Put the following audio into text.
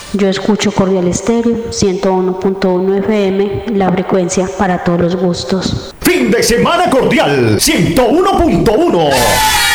Yo escucho Cordial Estéreo 101.1 FM, la frecuencia para todos los gustos. Fin de semana cordial 101.1.